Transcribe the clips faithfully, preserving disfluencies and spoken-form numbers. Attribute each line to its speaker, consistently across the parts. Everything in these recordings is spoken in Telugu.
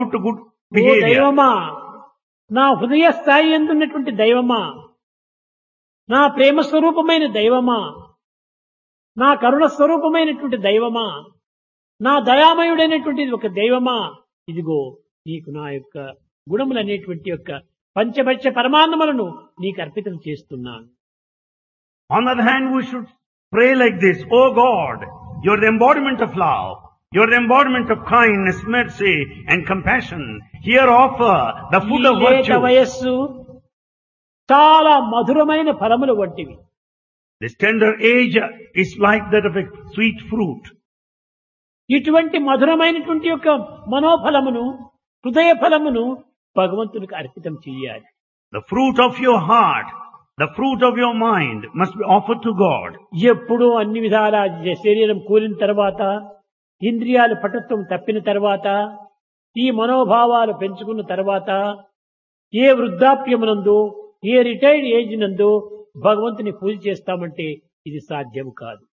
Speaker 1: to good
Speaker 2: oh
Speaker 1: behavior.
Speaker 2: దైవమా, నా హృదయ స్థాయి ఎందున్నటువంటి దైవమా, నా ప్రేమ స్వరూపమైన దైవమా, నా కరుణ స్వరూపమైనటువంటి దైవమా, నా దయామయుడైనటువంటి ఒక దైవమా, ఇదిగో నీకు నా యొక్క గుణములు అనేటువంటి యొక్క పంచభక్ష పరమాన్నములను నీకు అర్పితం చేస్తున్నాను.
Speaker 1: On the other hand, we should pray like this: Oh God, you are the embodiment of love. You are the embodiment of kindness, mercy and compassion. Here offer the
Speaker 2: ఈ
Speaker 1: food of
Speaker 2: లేత
Speaker 1: virtue.
Speaker 2: వయస్సు చాలా మధురమైన ఫలములు వంటివి.
Speaker 1: This tender age is like that of a sweet fruit.
Speaker 2: ఇటువంటి మధురమైనటువంటి యొక్క మనోఫలమును, హృదయ ఫలమును భగవంతునికి అర్పితం చెయ్యాలి.
Speaker 1: The fruit of your heart, the fruit of your mind must be offered to God.
Speaker 2: ఎప్పుడూ అన్ని విధాల శరీరం కూలిన తర్వాత, ఇంద్రియాలు పటుత్వం తప్పిన తర్వాత, ఈ మనోభావాలు పెంచుకున్న తర్వాత, ఏ వృద్ధాప్యమునందు, ఏ రిటైర్డ్ ఏజ్ నందు భగవంతుని పూజ చేస్తామంటే ఇది సాధ్యం కాదు.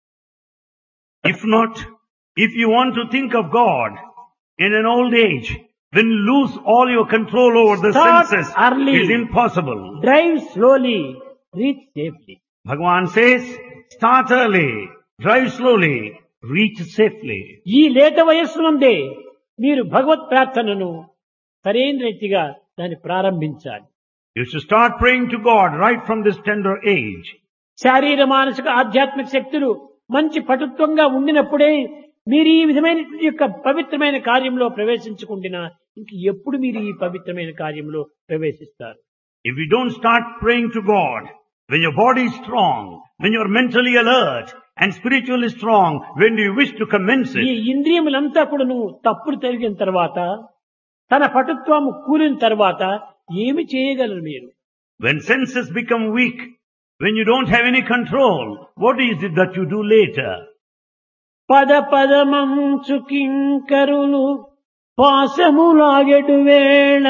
Speaker 1: If not, if you want to think of God in an old age, when you lose all your control over the
Speaker 2: Start
Speaker 1: senses,
Speaker 2: early.
Speaker 1: it is impossible.
Speaker 2: Drive slowly, reach safely.
Speaker 1: Bhagavan says, start early, drive slowly, reach safely.
Speaker 2: ఈ లేత వయస్సు నుండే మీరు భగవత్ ప్రార్థనను సరైన రీతిగా దాన్ని ప్రారంభించాలి.
Speaker 1: You should start praying to God right from this tender age.
Speaker 2: శారీర మానసిక ఆధ్యాత్మిక శక్తులు మంచి పటుత్వంగా ఉండినప్పుడే మీరు ఈ విధమైన యొక్క పవిత్రమైన కార్యంలో ప్రవేశించుకుంటున్నా ఇంక ఎప్పుడు మీరు ఈ పవిత్రమైన కార్యంలో ప్రవేశిస్తారు?
Speaker 1: If you don't start praying to God, when your body is strong, when you are mentally alert and spiritually strong, when do you wish to commence
Speaker 2: ఈ
Speaker 1: it?
Speaker 2: ఇంద్రియములంతా కూడా నువ్వు తప్పుడు తిరిగిన తర్వాత, తన పటుత్వము కూలిన తర్వాత ఏమి చేయగలరు మీరు?
Speaker 1: When senses become weak, when you don't have any control, what is it that you do later?
Speaker 2: పద పదమంచు కింకరులు పాశములాగెడు వేళ,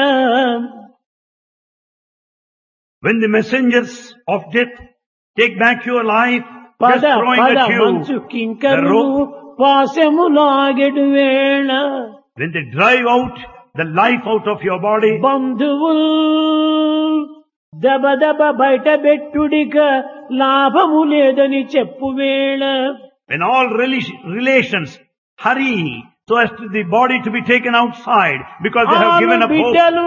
Speaker 1: When the messengers of death take back your life, just
Speaker 2: పద
Speaker 1: throwing
Speaker 2: పద
Speaker 1: at
Speaker 2: మంచు
Speaker 1: you the
Speaker 2: కింకరులు
Speaker 1: rope,
Speaker 2: పాశములాగెడు వేళ,
Speaker 1: when they drive out the life out of your body,
Speaker 2: బంధువుల్ దబ దబ బయట బెట్టుడిక లాభము లేదని చెప్పు వేళ,
Speaker 1: when all rela- relations hurry so as to the body to be taken outside because they have given up hope.
Speaker 2: బిడ్డలు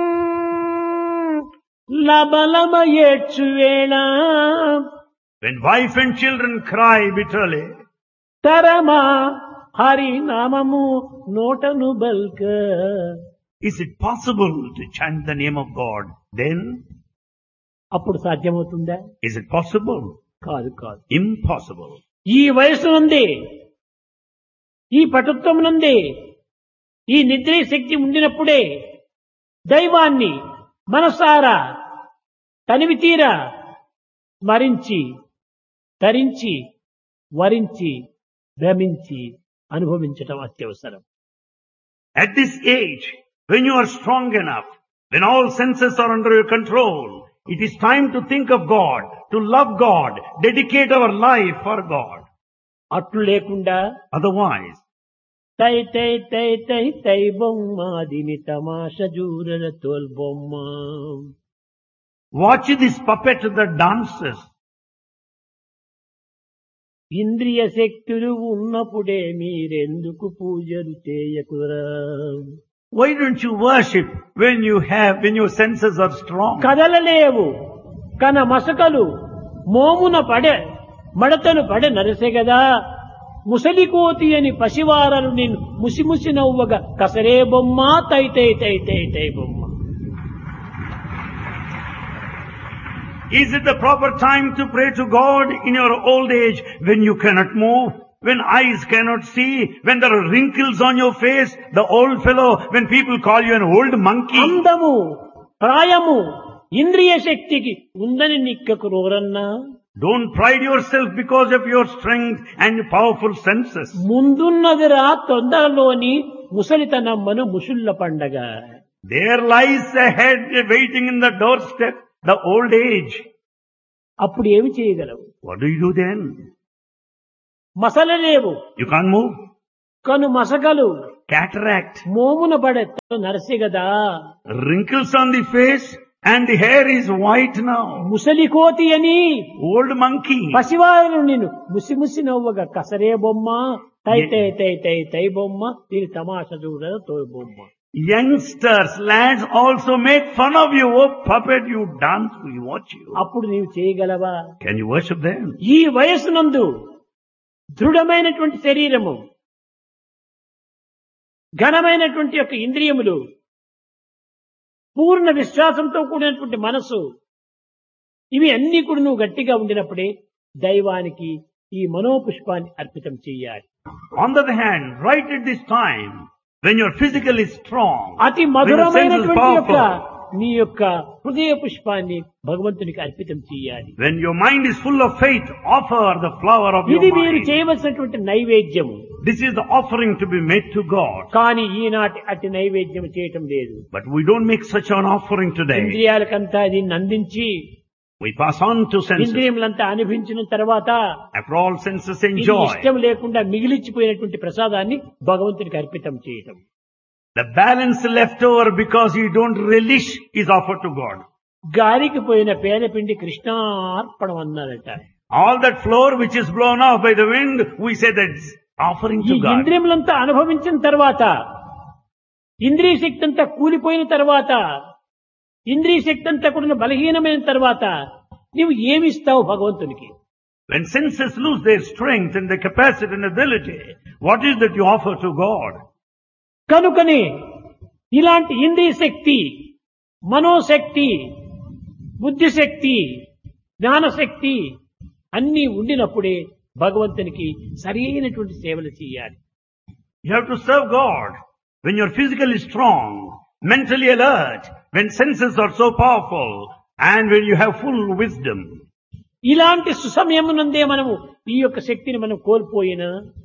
Speaker 2: లబలమ ఏడ్చు వేళ,
Speaker 1: When wife and children cry bitterly,
Speaker 2: తరమా హరి నామము నోటను బల్క,
Speaker 1: is it possible to chant the name of God then?
Speaker 2: అప్పుడు సాధ్యమవుతుందా?
Speaker 1: Is it possible?
Speaker 2: కాదు కాదు.
Speaker 1: Impossible.
Speaker 2: ఈ వయసు నుండి, ఈ పటుత్వం నుండి, ఈ నిద్ర శక్తి ఉండినప్పుడే దైవాన్ని మనసారా తనివి తీరా స్మరించి, తరించి, వరించి, భ్రమించి అనుభవించటం అత్యవసరం.
Speaker 1: At this age, when you are strong enough, when all senses are under your control, it is time to think of God, to love God, dedicate our life for God.
Speaker 2: అట్లు లేకుండా
Speaker 1: Otherwise,
Speaker 2: తై తై తై తై తై బొమ్మ దిని తమాష జూరన తోల్ బొమ్మ,
Speaker 1: watch this puppet that dances.
Speaker 2: ఇంద్రియ శక్తులు ఉన్నప్పుడే మీరెందుకు పూజలు చేయకురా?
Speaker 1: Why don't you worship when you have, when your senses are strong?
Speaker 2: కదలలేవు కన మసకలు మోమున పడె మడతలు పడె నరసెగదా, ముసలి కోతి అని పసివారలు నిన్ను ముసిముసి నవ్వగా కసరే బొమ్మ తై తై తై తై తై బొమ్మ.
Speaker 1: Is it the proper time to pray to God in your old age when you cannot move, when eyes cannot see, when there are wrinkles on your face, the old fellow, when people call you an old monkey?
Speaker 2: అందము ప్రాయము ఇంద్రియ శక్తికి ఉందని నిక్కకు రోరన్నా,
Speaker 1: Don't pride yourself because of your strength and powerful senses.
Speaker 2: ముందున్నదిరా తొందరలోని ముసలితనమ్మను ముసుళ్ళ పండగ.
Speaker 1: There lies ahead waiting in the doorstep, the old age.
Speaker 2: అప్పుడు ఏమి చేయగలవు?
Speaker 1: What do you do then?
Speaker 2: మసలలేవు
Speaker 1: You can't move.
Speaker 2: కను మసకలు
Speaker 1: cataract,
Speaker 2: మోమున పడే నరసిగదా,
Speaker 1: wrinkles on the face, and the hair is white now.
Speaker 2: ముసలి కోతి అని
Speaker 1: Old monkey.
Speaker 2: పసివారు నేను ముసి ముసి నవ్వగా కసరే బొమ్మ, తై తై తై తై తై బొమ్మ, దీని తమాషా చూడ తోయ బొమ్మ.
Speaker 1: Youngsters, lads also make fun of you. Oh puppet, you dance, we watch you.
Speaker 2: అప్పుడు నీవు చేయగలవా?
Speaker 1: Can you worship them?
Speaker 2: ఈ వయస్సునందు దృఢమైనటువంటి శరీరము, ఘనమైనటువంటి యొక్క ఇంద్రియములు, పూర్ణ విశ్వాసంతో కూడినటువంటి మనసు, ఇవి అన్ని కూడా నువ్వు గట్టిగా ఉండినప్పుడే దైవానికి ఈ మనోపుష్పాన్ని అర్పితం చేయాలి.
Speaker 1: On the other hand, right at this time, when you're physically strong,
Speaker 2: అతి
Speaker 1: when your sense is
Speaker 2: మధురమైనటువంటి యొక్క
Speaker 1: powerful,
Speaker 2: నీ యొక్క హృదయ పుష్పాన్ని భగవంతునికి అర్పితం చేయాలి.
Speaker 1: when your mind is full of faith, offer the flower of
Speaker 2: ఇది
Speaker 1: your
Speaker 2: మీరు
Speaker 1: mind.
Speaker 2: చేయవలసినటువంటి నైవేద్యము.
Speaker 1: This is the offering to be made to God.
Speaker 2: కానీ ఈనాటి అట్టి నైవేద్యం చేయటం లేదు.
Speaker 1: But we don't make such an offering today.
Speaker 2: ఇంద్రియాలకంతా దీన్ని అందించి
Speaker 1: We pass on to senses.
Speaker 2: ఇంద్రియములంతా అనుభవించిన తర్వాత
Speaker 1: After all senses
Speaker 2: ఇది
Speaker 1: enjoy,
Speaker 2: ఇష్టం లేకుండా మిగిలిచ్చిపోయినటువంటి ప్రసాదాన్ని భగవంతునికి అర్పితం చేయటం.
Speaker 1: the balance left over because you don't relish is offered to God.
Speaker 2: గాలికి పోయిన పేదపిండి కృష్ణార్పణం అన్నారట.
Speaker 1: All that flour which is blown off by the wind, we say that's offering
Speaker 2: ఈ
Speaker 1: to God.
Speaker 2: ఇంద్రియములంతా అనుభవించిన తర్వాత, ఇంద్రియ శక్తి అంతా కూలిపోయిన తర్వాత, ఇంద్రియ శక్తి అంతా కూడా బలహీనమైన తర్వాత నీవు ఏమిస్తావు భగవంతునికి?
Speaker 1: When senses lose their strength and their capacity and ability, what is that you offer to God?
Speaker 2: కనుకనే ఇలాంటి ఇంద్రియ శక్తి, మనోశక్తి, బుద్ధిశక్తి, జ్ఞానశక్తి అన్నీ ఉండినప్పుడే భగవంతునికి సరైనటువంటి సేవలు చేయాలి.
Speaker 1: You have to serve God when you're physically strong, mentally alert, when senses are so powerful, and when you have full wisdom.
Speaker 2: ఇలాంటి సుసమయమునందే మనము ఈ యొక్క శక్తిని మనం కోల్పోయినా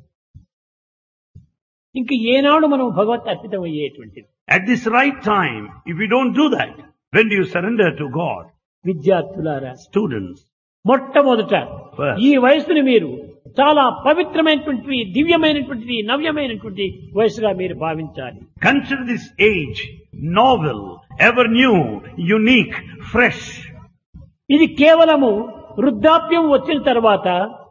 Speaker 2: ఇంక ఏనాడు మనం భగవత్ అర్పితం అయ్యేటువంటిది.
Speaker 1: At this right time, if you don't do that, when do you surrender to God?
Speaker 2: విద్యార్థులారా,
Speaker 1: Students,
Speaker 2: మొట్టమొదట
Speaker 1: First.
Speaker 2: ఈ వయసుని మీరు చాలా పవిత్రమైనటువంటి, దివ్యమైనటువంటి, నవ్యమైనటువంటి వయసుగా మీరు భావించాలి.
Speaker 1: consider this age novel, ever new, unique, fresh.
Speaker 2: ఇది కేవలము వృద్ధాప్యం వచ్చిన తర్వాత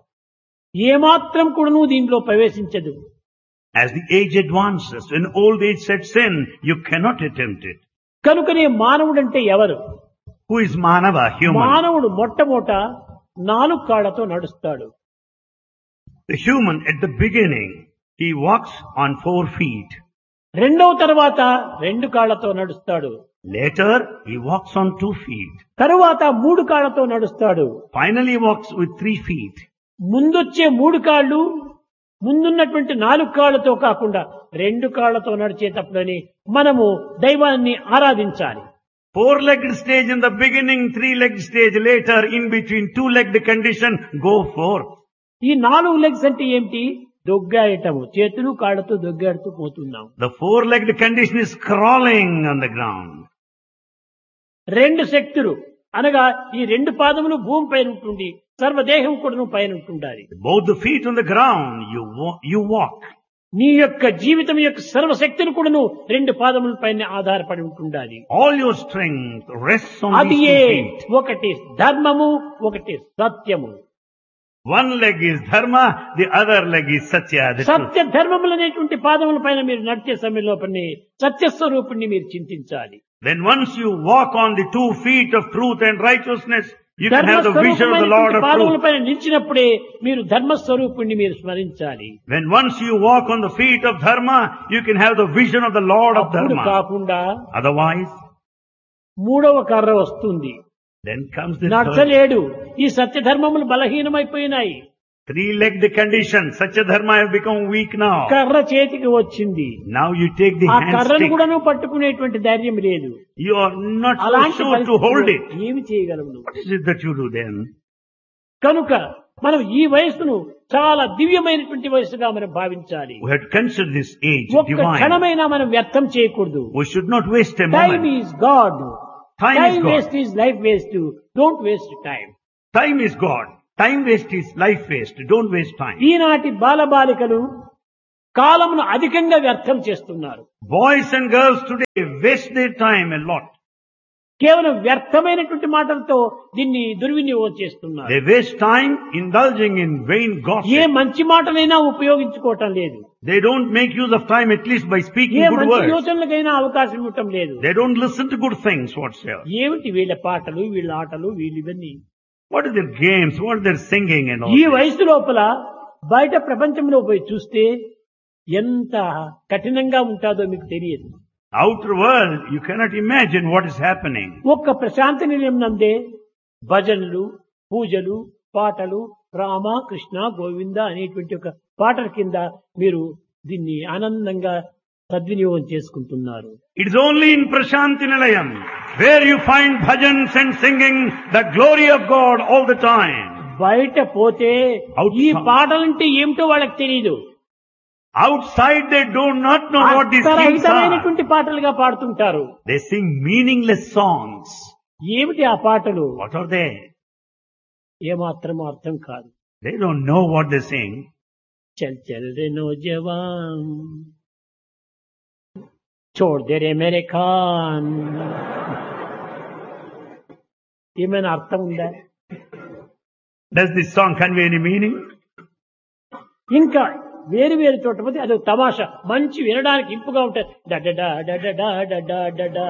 Speaker 2: ఏమాత్రం కూడాను దీనిలో ప్రవేశించదు.
Speaker 1: As the age advances, when old age sets in, you cannot attempt it.
Speaker 2: కనుకనే మానవుడంటే ఎవరు?
Speaker 1: Who is Manava, human?
Speaker 2: మానవుడు మొట్టమొదట నాలుగు కాళ్లతో నడుస్తాడు.
Speaker 1: The human at the beginning, he walks on four feet.
Speaker 2: రెండవ తర్వాత రెండు కాళ్లతో నడుస్తాడు.
Speaker 1: Later, he walks on two feet.
Speaker 2: తరువాత మూడు కాళ్లతో నడుస్తాడు.
Speaker 1: Finally, he walks with three feet.
Speaker 2: ముందొచ్చే మూడు కాళ్ళు ముందున్నటువంటి నాలుగు కాళ్లతో కాకుండా రెండు కాళ్లతో నడిచేటప్పుడని మనము దైవాన్ని ఆరాధించాలి.
Speaker 1: Four-legged stage in the beginning, three-legged stage later, in between two-legged condition, go forth.
Speaker 2: ఈ నాలుగు లెగ్స్ అంటే ఏమిటి? దొగ్గాడటము, చేతులు కాళ్లతో దొగ్గాడుతూ పోతున్నాం.
Speaker 1: The four-legged condition is crawling on the ground.
Speaker 2: రెండు శక్తులు అనగా ఈ రెండు పాదములు భూమి పైన ఉంటుంది, సర్వదేహం కూడా పైన ఉంటుండాలి.
Speaker 1: Both the feet on the ground, you walk, you walk.
Speaker 2: నీ యొక్క జీవితం యొక్క సర్వశక్తిని కూడాను రెండు పాదముల పైన ఆధారపడి ఉంటుండాలి.
Speaker 1: All your strength rests on
Speaker 2: అది
Speaker 1: these
Speaker 2: ఏ
Speaker 1: two feet.
Speaker 2: ఒకటి ధర్మము, ఒకటి సత్యము.
Speaker 1: One leg is dharma, the other leg is satya, the truth.
Speaker 2: సత్య ధర్మములు అనేటువంటి పాదముల పైన మీరు నడిచే సమయంలో సత్యస్వరూపుణ్ణి మీరు చింతించాలి.
Speaker 1: Then once you walk on the two feet of truth and righteousness, you can have the vision of the Lord of
Speaker 2: పాదముల
Speaker 1: truth.
Speaker 2: పైన నిలిచినప్పుడే మీరు ధర్మస్వరూపుణ్ణి మీరు స్మరించాలి.
Speaker 1: When once you walk on the feet of dharma, you can have the vision of the Lord of
Speaker 2: అప్పుడు
Speaker 1: dharma.
Speaker 2: కాకుండా
Speaker 1: Otherwise,
Speaker 2: మూడవ కర్ర వస్తుంది.
Speaker 1: then comes the third.
Speaker 2: నడచలేడు. ఈ సత్య ధర్మములు బలహీనమైపోయినాయి.
Speaker 1: Three-legged condition, such a dharma have become weak now.
Speaker 2: కర్ర చేతికి వచ్చింది.
Speaker 1: Now you take the
Speaker 2: ఆ
Speaker 1: hand
Speaker 2: కర్రను
Speaker 1: stick.
Speaker 2: కూడాను పట్టుకునేటువంటి ధైర్యం లేదు.
Speaker 1: You are not so
Speaker 2: అలాంటి
Speaker 1: sure to hold
Speaker 2: పరిస్థితిలో
Speaker 1: it.
Speaker 2: ఏమి చేయగలవు నువ్వు?
Speaker 1: What is it that you do then?
Speaker 2: కనుక మనం ఈ వయస్సును చాలా దివ్యమైనటువంటి వయస్సుగా మనం భావించాలి.
Speaker 1: We have to consider this age
Speaker 2: ఒక్క
Speaker 1: divine.
Speaker 2: క్షణమైనా మనం వ్యర్థం చేయకూడదు.
Speaker 1: We should not waste a
Speaker 2: time
Speaker 1: moment.
Speaker 2: Is God.
Speaker 1: Time is
Speaker 2: time
Speaker 1: God.
Speaker 2: Waste is life waste. Don't waste time.
Speaker 1: Time is God. Time waste is life waste. Don't waste time.
Speaker 2: ఈనాటి బాలబాలికలు కాలమును అధికంగా వ్యర్థం చేస్తున్నారు.
Speaker 1: Boys and girls today waste their time a lot.
Speaker 2: కేవలం వ్యర్థమైనటువంటి మాటలతో దీన్ని దుర్వినియోగం చేస్తున్నారు.
Speaker 1: They waste time indulging in vain
Speaker 2: A
Speaker 1: gossip.
Speaker 2: మంచి మాటలైనా ఉపయోగించుకోవటం లేదు.
Speaker 1: They don't make use of time at least by speaking
Speaker 2: A
Speaker 1: good
Speaker 2: మంచి
Speaker 1: words.
Speaker 2: యోచనలకైనా అవకాశం ఇవ్వటం లేదు.
Speaker 1: They don't listen to good things whatsoever.
Speaker 2: ఏమిటి వీళ్ళ పాటలు, వీళ్ళ ఆటలు, వీళ్ళు ఇవన్నీ?
Speaker 1: What are their games? What are their singing and all
Speaker 2: ఈ
Speaker 1: this?
Speaker 2: వయసు లోపల బయట ప్రపంచంలో పోయి చూస్తే ఎంత కఠినంగా ఉంటాదో మీకు తెలియదు.
Speaker 1: Outer world, you cannot imagine what is happening.
Speaker 2: ఒక్క ప్రశాంతి నిలయం నందే భజనలు, పూజలు, పాటలు, రామ కృష్ణ గోవింద అనేటువంటి ఒక పాటల కింద మీరు దీన్ని ఆనందంగా సద్వినియోగం చేసుకుంటున్నారు.
Speaker 1: It is only in Prashanti Nilayam where you find bhajans and singing the glory of God all the time.
Speaker 2: బయట పోతే
Speaker 1: Outside.
Speaker 2: ఈ పాటలంటే ఏమిటో వాళ్ళకి తెలియదు.
Speaker 1: Outside they do not know what these things are.
Speaker 2: అర్థరహితమైనటువంటి పాటలుగా పాడుతుంటారు.
Speaker 1: They sing meaningless songs.
Speaker 2: ఏమిటి ఆ పాటలు?
Speaker 1: What are they?
Speaker 2: ఏమాత్రం అర్థం కాదు.
Speaker 1: They don't know what they sing.
Speaker 2: చల్ చల్ రే నౌజవాన్ छोड़ दे रे मेरे खान. ఏమైనా అర్థం ఉందా?
Speaker 1: Does this song convey any meaning?
Speaker 2: ఇంకా వేరు వేరు చోట పోతే అది తమాషా మంచి వినడానికి ఇంపుగా ఉంటుంది. డడడా డడడా డడా డడా.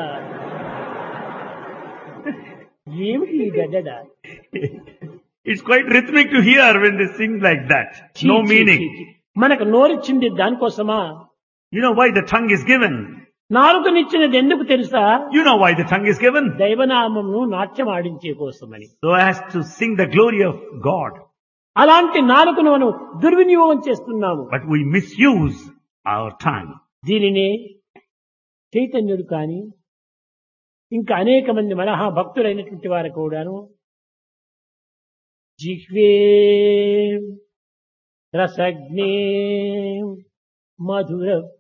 Speaker 2: ఏమిటి ఈ డడడా?
Speaker 1: It's quite rhythmic to hear when they sing like that. No meaning.
Speaker 2: మనకు నోరిచ్చింది దానికోసమా?
Speaker 1: You know why the tongue is given?
Speaker 2: నాలుకనిచ్చినది ఎందుకు తెలుసా?
Speaker 1: You know why the tongue is given?
Speaker 2: దైవనామమును నాట్యం ఆడించే కోసమని.
Speaker 1: So as to sing the glory of God.
Speaker 2: అలాంటి నాలుకను మనం దుర్వినియోగం చేస్తున్నాము.
Speaker 1: But we misuse our tongue.
Speaker 2: దీనినే చైతన్యుడు కాని ఇంకా అనేక మంది మహా భక్తులైనటువంటి వారు కూడాను జిహ్వే రసజ్ఞే మధుర